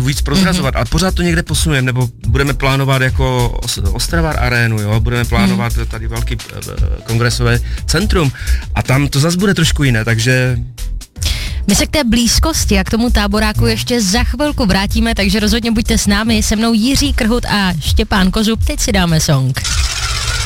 víc prozrazovat, ale pořád to někde posuneme, nebo budeme plánovat jako Ostravar arénu, jo, budeme plánovat tady velký kongresové centrum a tam to zase bude trošku jiné, takže... My se k té blízkosti a k tomu táboráku ještě za chvilku vrátíme, takže rozhodně buďte s námi, se mnou Jiří Krhut a Štěpán Kozub, teď si dáme song.